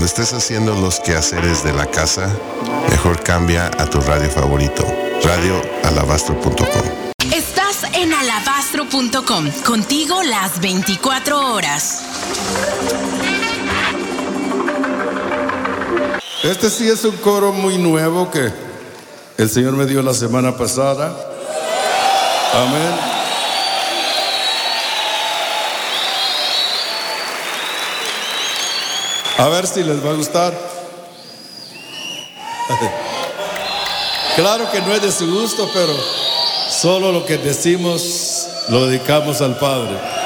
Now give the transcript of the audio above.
Cuando estés haciendo los quehaceres de la casa, mejor cambia a tu radio favorito, radioalabastro.com. Estás en alabastro.com, contigo las 24 horas. Este sí es un coro muy nuevo que el Señor me dio la semana pasada. Amén. A ver si les va a gustar. Claro que no es de su gusto, pero solo lo que decimos lo dedicamos al Padre.